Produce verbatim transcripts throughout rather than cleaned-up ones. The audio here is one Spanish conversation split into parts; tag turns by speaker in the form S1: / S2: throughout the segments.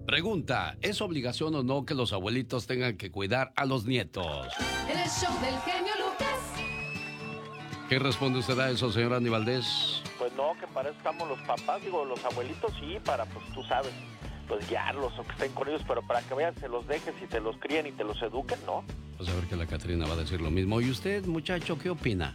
S1: Pregunta, ¿es obligación o no que los abuelitos tengan que cuidar a los nietos?
S2: En el show del genio Lucas.
S1: ¿Qué responde usted a eso, señor Andy Valdés?
S3: Pues no, que para eso estamos los papás, digo, los abuelitos sí, para, pues tú sabes, pues guiarlos o que estén con ellos, pero para que vean, se los dejes y te los críen y te los eduquen, ¿no?
S1: Pues a ver que la Catrina va a decir lo mismo. ¿Y usted, muchacho, qué opina?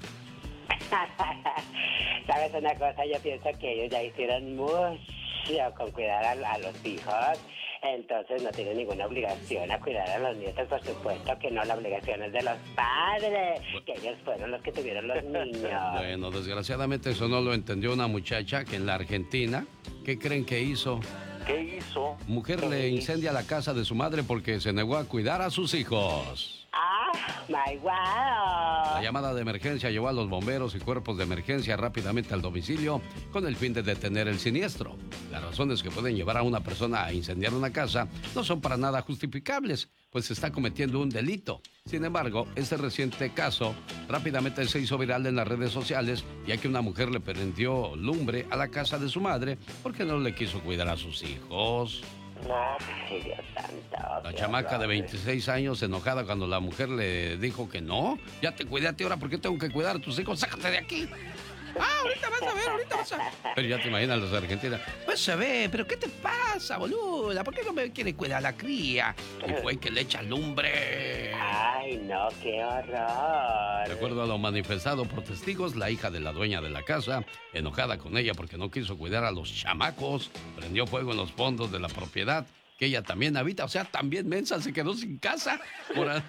S4: ¿Sabes una cosa? Yo pienso que ellos ya hicieron mucho con cuidar a, a los hijos, entonces no tienen ninguna obligación a cuidar a los nietos, por supuesto que no, la obligación es de los padres, bueno, que ellos fueron los que tuvieron los niños.
S1: Bueno, desgraciadamente eso no lo entendió una muchacha que en la Argentina, ¿qué creen que hizo?
S3: ¿Qué hizo?
S1: Mujer ¿Qué le incendia la casa de su madre porque se negó a cuidar a sus hijos.
S4: ¡Ah, my wow!
S1: La llamada de emergencia llevó a los bomberos y cuerpos de emergencia rápidamente al domicilio con el fin de detener el siniestro. Las razones que pueden llevar a una persona a incendiar una casa no son para nada justificables, pues se está cometiendo un delito. Sin embargo, este reciente caso rápidamente se hizo viral en las redes sociales, ya que una mujer le prendió lumbre a la casa de su madre porque no le quiso cuidar a sus hijos.
S4: No, ay, Dios santo.
S1: La chamaca de veintiséis años enojada cuando la mujer le dijo que no. Ya te cuidé a ti, ahora ¿por qué tengo que cuidar a tus hijos? ¡Sácate de aquí! Ah, ahorita vas a ver, ahorita vas a ver. Pero ya te imaginas los argentinos. Pues se ve, pero ¿qué te pasa, boluda? ¿Por qué no me quiere cuidar a la cría? Y fue que le echa lumbre.
S4: Ay, no, qué horror.
S1: De acuerdo a lo manifestado por testigos, la hija de la dueña de la casa, enojada con ella porque no quiso cuidar a los chamacos, prendió fuego en los fondos de la propiedad que ella también habita. O sea, también mensa se quedó sin casa. Por a...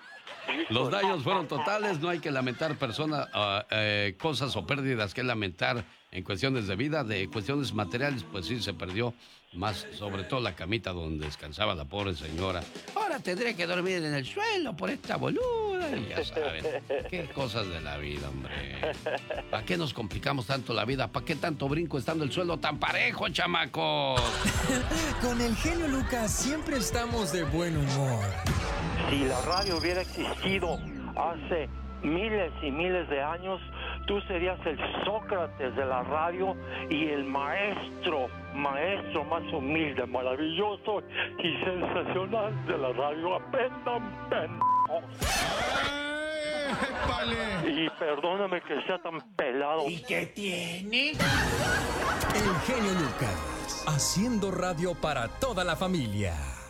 S1: Los daños fueron totales, no hay que lamentar personas, uh, eh, cosas o pérdidas que lamentar en cuestiones de vida, de cuestiones materiales, pues sí se perdió más, sobre todo la camita donde descansaba la pobre señora. Ahora tendré que dormir en el suelo por esta boluda, y ya saben, qué cosas de la vida, hombre. ¿Para qué nos complicamos tanto la vida? ¿Para qué tanto brinco estando el suelo tan parejo, chamacos?
S5: Con el genio Lucas siempre estamos de buen humor.
S3: Si la radio hubiera existido hace miles y miles de años, tú serías el Sócrates de la radio y el maestro, maestro más humilde, maravilloso y sensacional de la radio. Aprendan, pendejos. Y perdóname que sea tan pelado.
S5: ¿Y qué tiene? El genio Lucas, haciendo radio para toda la familia.